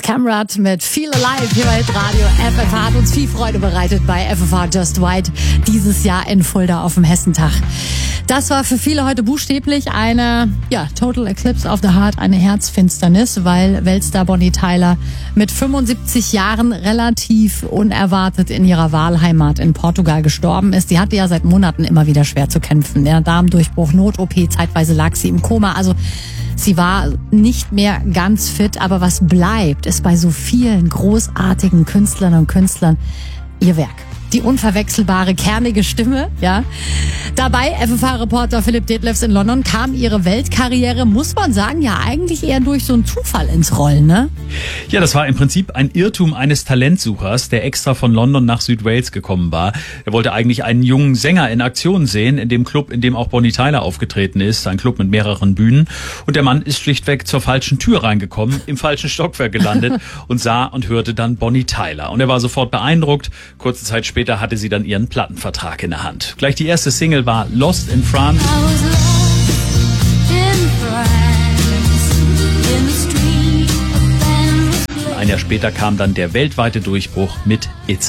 Camrat mit Feel Alive hier bei Radio FFH hat uns viel Freude bereitet bei FFH Just White dieses Jahr in Fulda auf dem Hessentag. Das war für viele heute buchstäblich eine Total Eclipse of the Heart, eine Herzfinsternis, weil Weltstar Bonnie Tyler mit 75 Jahren relativ unerwartet in ihrer Wahlheimat in Portugal gestorben ist. Sie hatte ja seit Monaten immer wieder schwer zu kämpfen. Ja, Darmdurchbruch, Not-OP, zeitweise lag sie im Koma. Also sie war nicht mehr ganz fit, aber was bleibt, ist bei so vielen großartigen Künstlern und Künstlern ihr Werk. Die unverwechselbare, kernige Stimme, ja. Dabei, FFH-Reporter Philipp Detlefs in London, kam ihre Weltkarriere, muss man sagen, ja eigentlich eher durch so einen Zufall ins Rollen, ne? Ja, das war im Prinzip ein Irrtum eines Talentsuchers, der extra von London nach Südwales gekommen war. Er wollte eigentlich einen jungen Sänger in Aktion sehen, in dem Club, in dem auch Bonnie Tyler aufgetreten ist, ein Club mit mehreren Bühnen. Und der Mann ist schlichtweg zur falschen Tür reingekommen, im falschen Stockwerk gelandet und sah und hörte dann Bonnie Tyler. Und er war sofort beeindruckt. Kurze Zeit später hatte sie dann ihren Plattenvertrag in der Hand. Gleich die erste Single war Lost in France. Ein Jahr später kam dann der weltweite Durchbruch mit It's